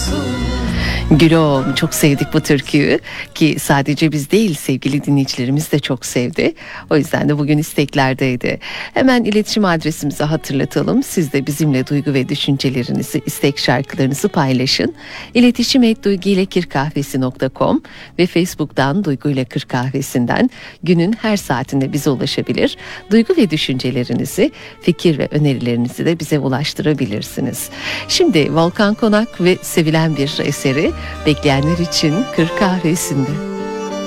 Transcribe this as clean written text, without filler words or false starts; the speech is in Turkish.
Gülüm, çok sevdik bu türküyü ki sadece biz değil, sevgili dinleyicilerimiz de çok sevdi. O yüzden de bugün isteklerdeydi. Hemen iletişim adresimizi hatırlatalım. Siz de bizimle duygu ve düşüncelerinizi, istek şarkılarınızı paylaşın. iletişim@duyguyilekirkahvesi.com ve Facebook'tan Duygu ile Kır Kahvesi'nden günün her saatinde bize ulaşabilir. Duygu ve düşüncelerinizi, fikir ve önerilerinizi de bize ulaştırabilirsiniz. Şimdi Volkan Konak ve sevilen bir eseri bekleyenler için Kır Kahvesi'nde.